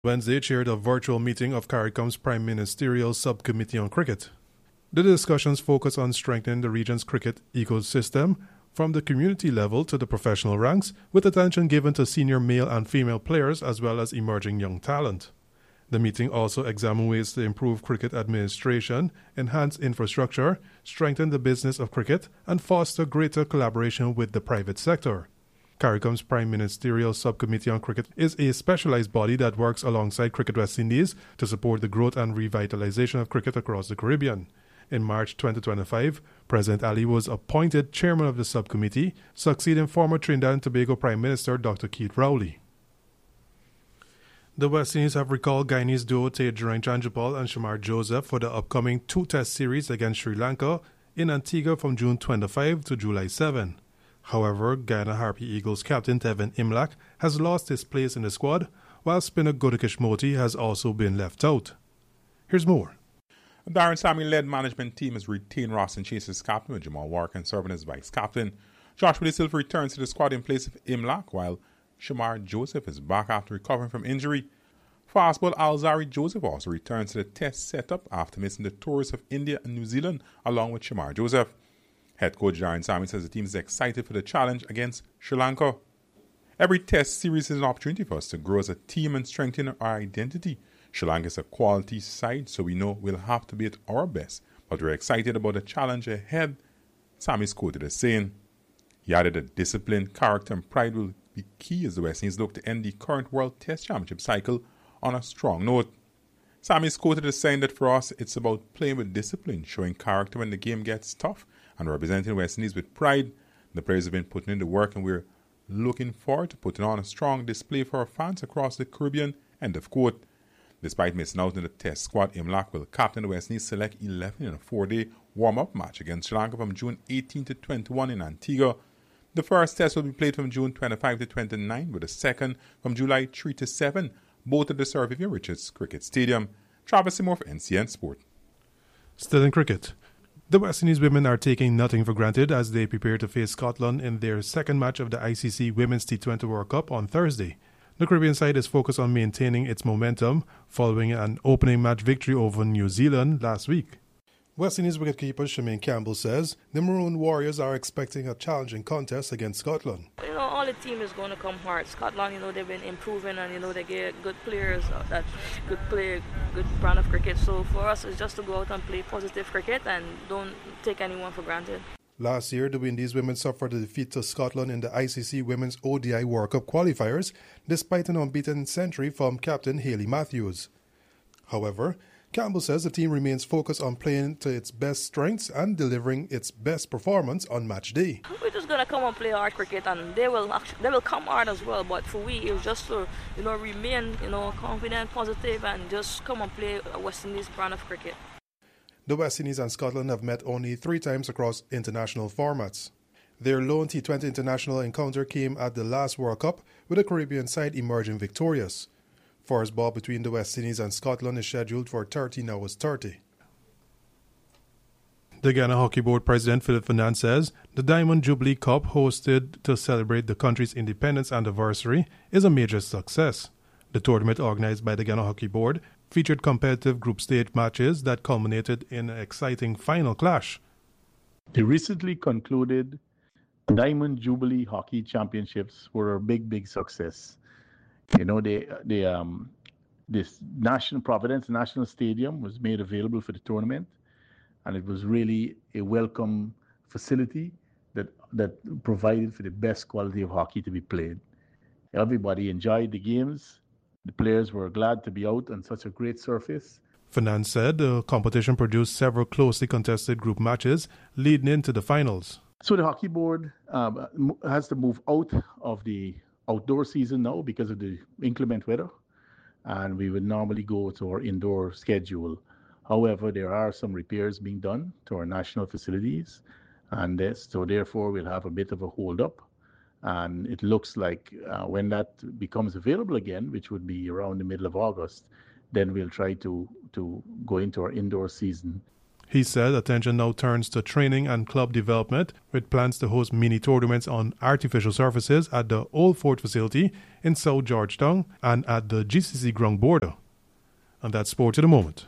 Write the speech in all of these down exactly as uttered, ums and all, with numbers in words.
Wednesday chaired a virtual meeting of CARICOM's Prime Ministerial Subcommittee on Cricket. The discussions focus on strengthening the region's cricket ecosystem from the community level to the professional ranks, with attention given to senior male and female players as well as emerging young talent. The meeting also examined ways to improve cricket administration, enhance infrastructure, strengthen the business of cricket, and foster greater collaboration with the private sector. CARICOM's Prime Ministerial Subcommittee on Cricket is a specialized body that works alongside Cricket West Indies to support the growth and revitalization of cricket across the Caribbean. In March twenty twenty-five, President Ali was appointed chairman of the subcommittee, succeeding former Trinidad and Tobago Prime Minister Doctor Keith Rowley. The West Indies have recalled Guyanese duo Teja Chanderpaul and Shamar Joseph for the upcoming two-test series against Sri Lanka in Antigua from June twenty-fifth to July seventh. However, Guyana Harpy Eagles captain Tevin Imlach has lost his place in the squad, while spinner Godakish Moti has also been left out. Here's more. Darren Sammy-led management team has retained Roston Chase as captain, with Jamal Warkin serving as vice-captain. Joshua De Silva returns to the squad in place of Imlach, while Shamar Joseph is back after recovering from injury. Fastball Alzari Joseph also returns to the test setup after missing the tours of India and New Zealand along with Shamar Joseph. Head coach Darren Sammy says the team is excited for the challenge against Sri Lanka. Every test series is an opportunity for us to grow as a team and strengthen our identity. Sri Lanka is a quality side, so we know we'll have to be at our best, but we're excited about the challenge ahead, Sammy's quoted as saying. He added that discipline, character and pride will be key as the West Indies look to end the current World Test Championship cycle on a strong note. Sammy is quoted as saying that for us it's about playing with discipline, showing character when the game gets tough, and representing West Indies with pride. The players have been putting in the work and we're looking forward to putting on a strong display for our fans across the Caribbean, end of quote. Despite missing out in the test squad, Imlach will captain the West Indies Select eleven in a four-day warm-up match against Sri Lanka from June eighteenth to twenty-first in Antigua. The first test will be played from June twenty-fifth to twenty-ninth, with the second from July third to seventh, both at the Sir Vivian Richards Cricket Stadium. Travis Seymour for N C N Sport. Still in cricket. The West Indies women are taking nothing for granted as they prepare to face Scotland in their second match of the I C C Women's T twenty World Cup on Thursday. The Caribbean side is focused on maintaining its momentum following an opening match victory over New Zealand last week. West Indies wicketkeeper Shemaine Campbell says the Maroon Warriors are expecting a challenging contest against Scotland. You know, all the team is going to come hard. Scotland, you know, they've been improving and, you know, they get good players that good play, good brand of cricket. So for us, it's just to go out and play positive cricket and don't take anyone for granted. Last year, the Windies women suffered a defeat to Scotland in the I C C Women's O D I World Cup qualifiers, despite an unbeaten century from captain Hayley Matthews. However, Campbell says the team remains focused on playing to its best strengths and delivering its best performance on match day. We're just gonna come and play hard cricket, and they will actually, they will come hard as well. But for we, it's just to you know remain you know confident, positive, and just come and play a West Indies brand of cricket. The West Indies and Scotland have met only three times across international formats. Their lone T twenty international encounter came at the last World Cup, with the Caribbean side emerging victorious. First ball between the West Indies and Scotland is scheduled for thirteen hours thirty. The Ghana Hockey Board President Philip Fernand says the Diamond Jubilee Cup, hosted to celebrate the country's independence anniversary, is a major success. The tournament, organized by the Ghana Hockey Board, featured competitive group stage matches that culminated in an exciting final clash. The recently concluded Diamond Jubilee Hockey Championships were a big, big success. You know, they, they, um, this National Providence National Stadium was made available for the tournament, and it was really a welcome facility that that provided for the best quality of hockey to be played. Everybody enjoyed the games. The players were glad to be out on such a great surface. Fernand said the competition produced several closely contested group matches leading into the finals. So the hockey board um, has to move out of the outdoor season now because of the inclement weather, and we would normally go to our indoor schedule. However, there are some repairs being done to our national facilities, and this, so therefore we'll have a bit of a hold up. And it looks like uh, when that becomes available again, which would be around the middle of August, then we'll try to, to go into our indoor season. He said attention now turns to training and club development, with plans to host mini tournaments on artificial surfaces at the Old Fort facility in South Georgetown and at the G C C ground border. And that's sport to the moment.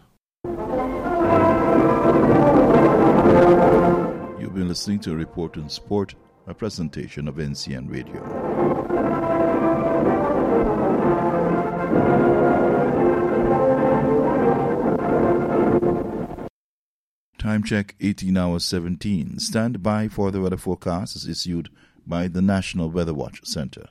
You've been listening to a report on sport, a presentation of N C N Radio. Time check, eighteen hours seventeen. Stand by for the weather forecast as issued by the National Weather Watch Center.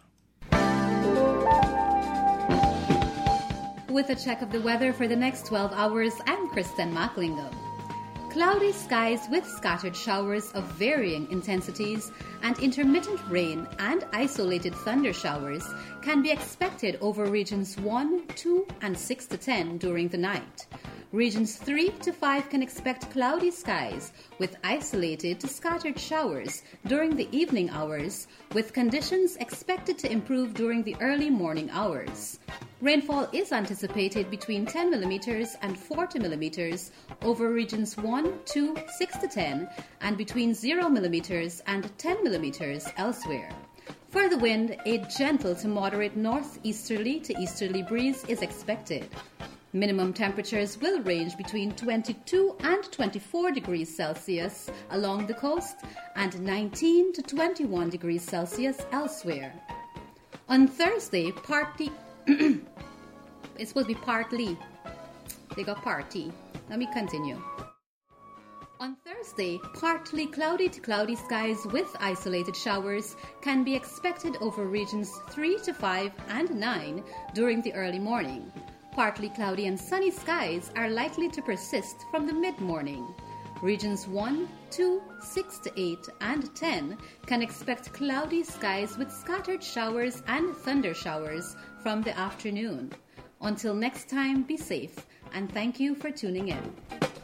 With a check of the weather for the next twelve hours, I'm Kristen Macklingo. Cloudy skies with scattered showers of varying intensities and intermittent rain and isolated thunder showers can be expected over regions one, two, and six to ten during the night. Regions three to five can expect cloudy skies with isolated to scattered showers during the evening hours, with conditions expected to improve during the early morning hours. Rainfall is anticipated between ten millimeters and forty millimeters over regions one, two, six to ten, and between zero millimeters and ten millimeters elsewhere. For the wind, a gentle to moderate northeasterly to easterly breeze is expected. Minimum temperatures will range between twenty-two and twenty-four degrees Celsius along the coast and nineteen to twenty-one degrees Celsius elsewhere. On Thursday, partly... it's supposed to be partly. They got party. Let me continue. On Thursday, partly cloudy to cloudy skies with isolated showers can be expected over regions three to five and nine during the early morning. Partly cloudy and sunny skies are likely to persist from the mid-morning. Regions one, two, six to eight, and ten can expect cloudy skies with scattered showers and thunder showers from the afternoon. Until next time, be safe, and thank you for tuning in.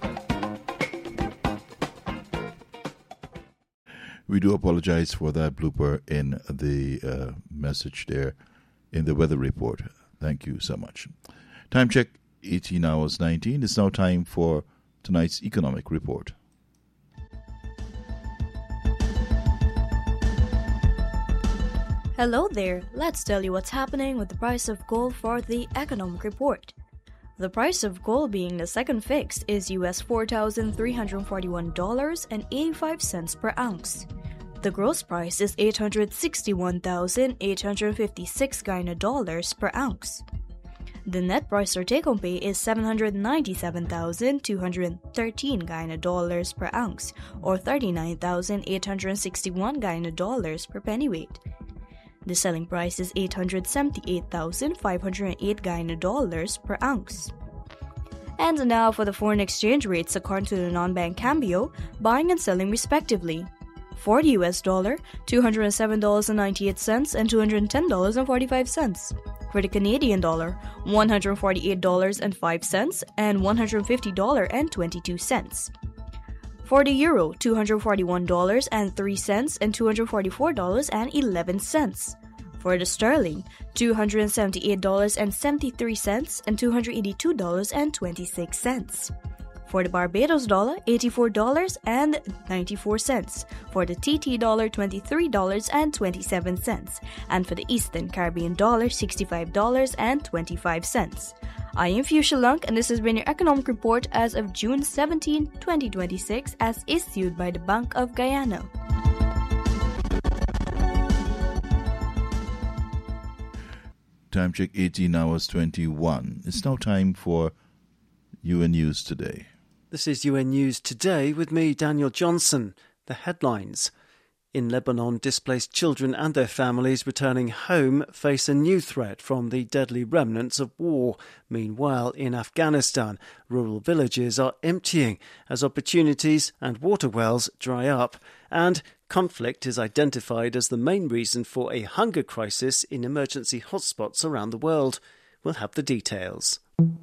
We do apologize for that blooper in the uh, message there in the weather report. Thank you so much. Time check, eighteen hours nineteen. It's now time for tonight's economic report. Hello there. Let's tell you what's happening with the price of gold for the economic report. The price of gold being the second fixed is U S four thousand three hundred forty-one dollars and eighty-five cents per ounce. The gross price is eight hundred sixty-one thousand eight hundred fifty-six Guyana dollars per ounce. The net price or take-home pay is seven hundred ninety-seven thousand two hundred thirteen Guyana dollars per ounce, or thirty-nine thousand eight hundred sixty-one Guyana dollars per pennyweight. The selling price is eight hundred seventy-eight thousand five hundred eight Guyana dollars per ounce. And now for the foreign exchange rates according to the non-bank Cambio, buying and selling respectively. For the U S dollar, two hundred seven dollars and ninety-eight cents and two hundred ten dollars and forty-five cents. For the Canadian dollar, one hundred forty-eight dollars and five cents and one hundred fifty dollars and twenty-two cents. For the euro, two hundred forty-one dollars and three cents and two hundred forty-four dollars and eleven cents. For the sterling, two hundred seventy-eight dollars and seventy-three cents and two hundred eighty-two dollars and twenty-six cents. For the Barbados dollar, eighty-four dollars and ninety-four cents. For the T T dollar, twenty-three dollars and twenty-seven cents. And for the Eastern Caribbean dollar, sixty-five dollars and twenty-five cents. I am Fuchsia Lunk, and this has been your economic report as of June seventeenth, twenty twenty-six, as issued by the Bank of Guyana. Time check, eighteen hours twenty-one. It's now time for U N News Today. This is U N News Today with me, Daniel Johnson. The headlines. In Lebanon, displaced children and their families returning home face a new threat from the deadly remnants of war. Meanwhile, in Afghanistan, rural villages are emptying as opportunities and water wells dry up, and conflict is identified as the main reason for a hunger crisis in emergency hotspots around the world. We'll have the details.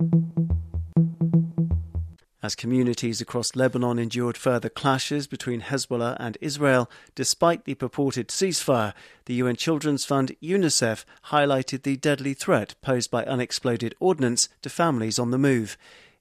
As communities across Lebanon endured further clashes between Hezbollah and Israel, despite the purported ceasefire, the U N Children's Fund UNICEF highlighted the deadly threat posed by unexploded ordnance to families on the move.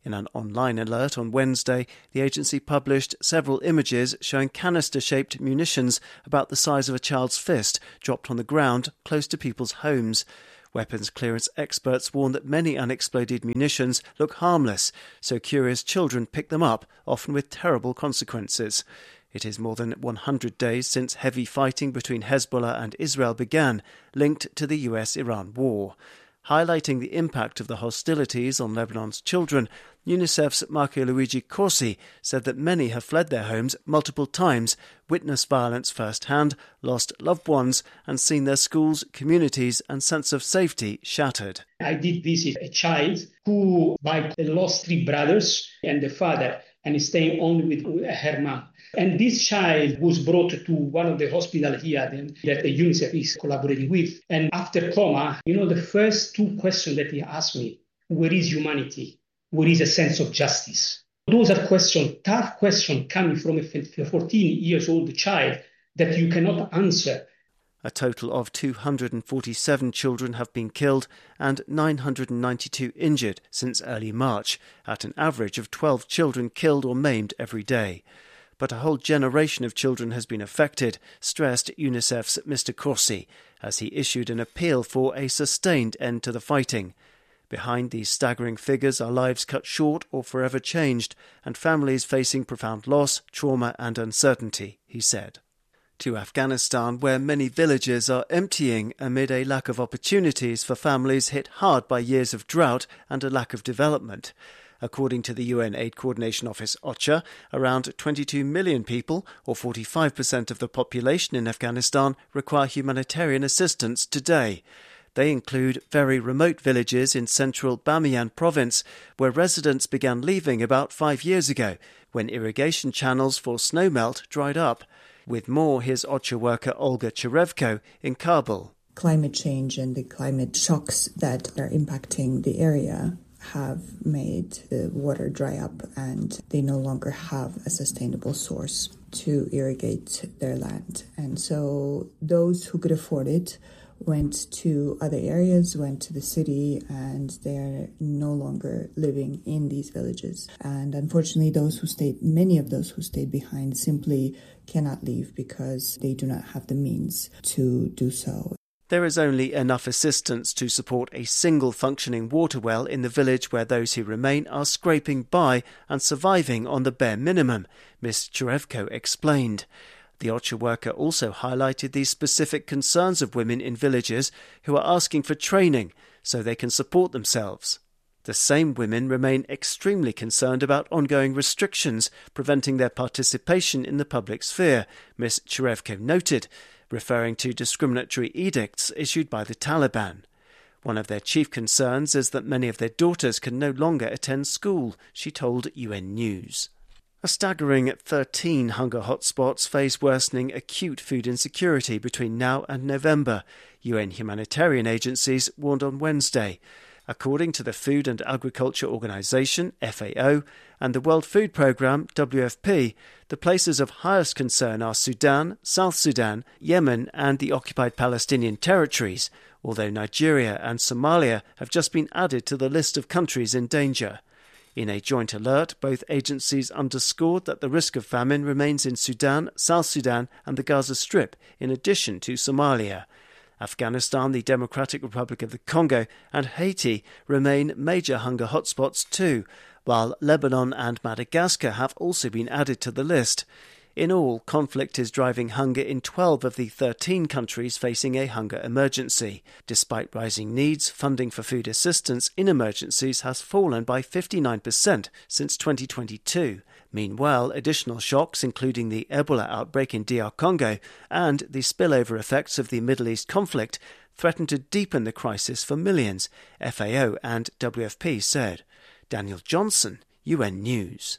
In an online alert on Wednesday, the agency published several images showing canister-shaped munitions about the size of a child's fist dropped on the ground close to people's homes. Weapons clearance experts warn that many unexploded munitions look harmless, so curious children pick them up, often with terrible consequences. It is more than one hundred days since heavy fighting between Hezbollah and Israel began, linked to the U S Iran war. Highlighting the impact of the hostilities on Lebanon's children, UNICEF's Marco Luigi Corsi said that many have fled their homes multiple times, witnessed violence firsthand, lost loved ones, and seen their schools, communities, and sense of safety shattered. I did visit a child who lost three brothers and the father, and is staying only with her mom. And this child was brought to one of the hospitals here that the UNICEF is collaborating with. And after coma, you know, the first two questions that he asked me, where is humanity? Where is a sense of justice? Those are questions, tough questions coming from a fourteen years old child that you cannot answer. A total of two hundred forty-seven children have been killed and nine hundred ninety-two injured since early March, at an average of twelve children killed or maimed every day. But a whole generation of children has been affected, stressed UNICEF's Mister Corsi, as he issued an appeal for a sustained end to the fighting. Behind these staggering figures are lives cut short or forever changed, and families facing profound loss, trauma and uncertainty, he said. To Afghanistan, where many villages are emptying amid a lack of opportunities for families hit hard by years of drought and a lack of development. According to the U N Aid Coordination Office OCHA, around twenty-two million people, or forty-five percent of the population in Afghanistan, require humanitarian assistance today. They include very remote villages in central Bamiyan province, where residents began leaving about five years ago, when irrigation channels for snowmelt dried up. With more, here's OCHA worker Olga Cherevko in Kabul. Climate change and the climate shocks that are impacting the area have made the water dry up, and they no longer have a sustainable source to irrigate their land. And so those who could afford it went to other areas, went to the city, and they're no longer living in these villages. And unfortunately, those who stayed, many of those who stayed behind simply cannot leave because they do not have the means to do so. There is only enough assistance to support a single functioning water well in the village where those who remain are scraping by and surviving on the bare minimum, Miz Cherevko explained. The OCHA worker also highlighted the specific concerns of women in villages who are asking for training so they can support themselves. The same women remain extremely concerned about ongoing restrictions preventing their participation in the public sphere, Miz Cherevko noted, referring to discriminatory edicts issued by the Taliban. One of their chief concerns is that many of their daughters can no longer attend school, she told U N News. A staggering thirteen hunger hotspots face worsening acute food insecurity between now and November, U N humanitarian agencies warned on Wednesday. According to the Food and Agriculture Organization, F A O, and the World Food Programme, W F P, the places of highest concern are Sudan, South Sudan, Yemen and the occupied Palestinian territories, although Nigeria and Somalia have just been added to the list of countries in danger. In a joint alert, both agencies underscored that the risk of famine remains in Sudan, South Sudan and the Gaza Strip, in addition to Somalia. Afghanistan, the Democratic Republic of the Congo and Haiti remain major hunger hotspots too, while Lebanon and Madagascar have also been added to the list. In all, conflict is driving hunger in twelve of the thirteen countries facing a hunger emergency. Despite rising needs, funding for food assistance in emergencies has fallen by fifty-nine percent since twenty twenty-two. Meanwhile, additional shocks, including the Ebola outbreak in D R Congo and the spillover effects of the Middle East conflict, threaten to deepen the crisis for millions, F A O and W F P said. Daniel Johnson, U N News.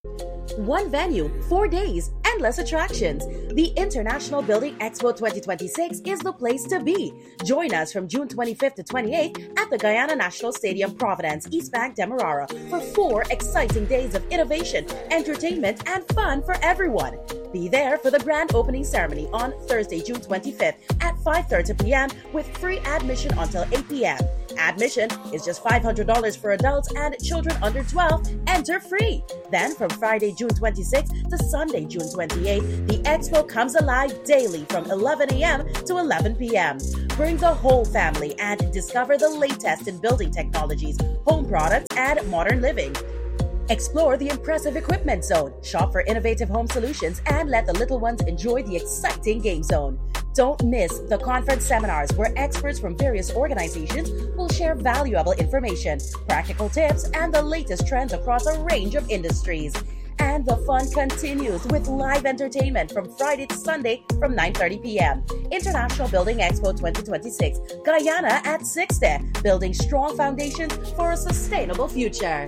One venue, four days, endless attractions. The International Building Expo twenty twenty-six is the place to be. Join us from June twenty-fifth to twenty-eighth at the Guyana National Stadium, Providence, East Bank, Demerara for four exciting days of innovation, entertainment, and fun for everyone. Be there for the grand opening ceremony on Thursday, June twenty-fifth at five thirty p.m. with free admission until eight p.m. Admission is just five hundred dollars for adults, and children under twelve enter free. Then from Friday, June twenty-sixth to Sunday, June twenty-eighth, the expo comes alive daily from eleven a.m. to eleven p.m. Bring the whole family and discover the latest in building technologies, home products, and modern living. Explore the impressive equipment zone, shop for innovative home solutions, and let the little ones enjoy the exciting game zone. Don't miss the conference seminars where experts from various organizations will share valuable information, practical tips, and the latest trends across a range of industries. And the fun continues with live entertainment from Friday to Sunday from nine thirty p.m. International Building Expo twenty twenty-six, Guyana at sixty, building strong foundations for a sustainable future.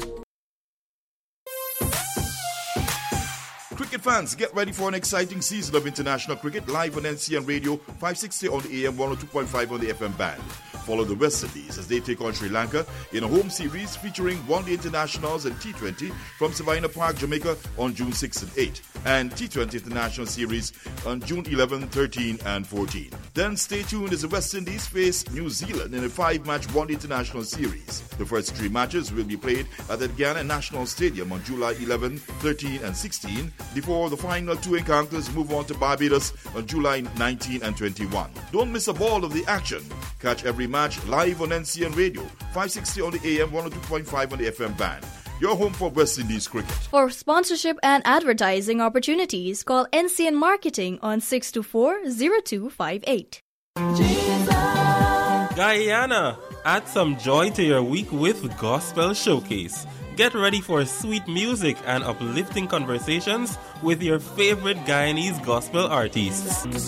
Cricket fans, get ready for an exciting season of international cricket live on N C N Radio, five sixty on the A M, one oh two point five on the F M band. Follow the West Indies as they take on Sri Lanka in a home series featuring one-day internationals and T twenty from Savannah Park, Jamaica on June sixth and eighth, and T twenty International Series on June eleventh, thirteenth and fourteenth. Then stay tuned as the West Indies face New Zealand in a five-match one-day international series. The first three matches will be played at the Guyana National Stadium on July eleventh, thirteenth and sixteenth, before the final two encounters move on to Barbados on July nineteenth and twenty-first. Don't miss a ball of the action. Catch every match live on N C N Radio, five sixty on the A M, one oh two point five on the F M band. Your home for West Indies cricket. For sponsorship and advertising opportunities, call N C N Marketing on six two four, zero two five eight. Guyana, add some joy to your week with Gospel Showcase. Get ready for sweet music and uplifting conversations with your favorite Guyanese gospel artists.